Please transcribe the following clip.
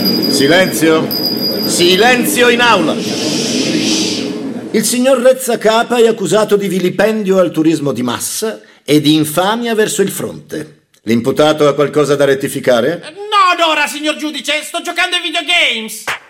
Silenzio! Silenzio in aula! Il signor Rezzacapa è accusato di vilipendio al turismo di massa e di infamia verso il fronte. L'imputato ha qualcosa da rettificare? No, ora, signor giudice, sto giocando ai videogames!